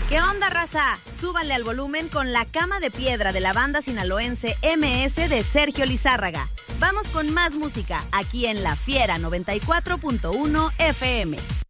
¿Qué onda, raza? Súbanle al volumen con La Cama de Piedra de la banda sinaloense MS de Sergio Lizárraga. Vamos con más música aquí en La Fiera 94.1 FM.